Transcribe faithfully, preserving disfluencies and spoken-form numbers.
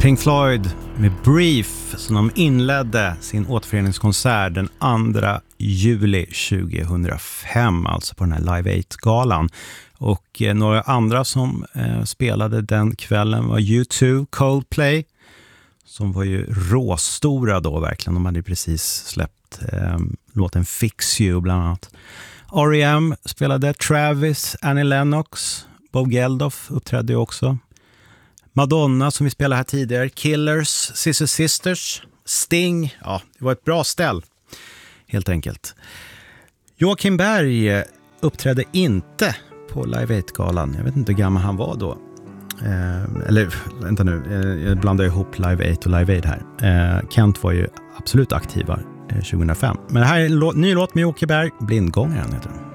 Pink Floyd med Brief som de inledde sin återföreningskonsert den andra juli tjugohundrafem, alltså på den här Live Aid-galan. Och eh, några andra som eh, spelade den kvällen var U två, Coldplay, som var ju råstora då verkligen. De hade ju precis släppt eh, låten Fix You bland annat. R E M spelade, Travis, Annie Lennox, Bob Geldof uppträdde ju också. Madonna som vi spelade här tidigare, Killers, Sister Sisters, Sting. Ja, det var ett bra ställ helt enkelt. Joakim Berg uppträdde inte på Live Aid-galan. Jag vet inte hur gammal han var då. Eh, eller vänta nu, eh, jag blandar ihop Live Aid och Live Aid här. Eh, Kent var ju absolut aktiva eh, tjugohundrafem. Men det här är en lå- ny låt med Joakim Berg, Blindgångaren heter den.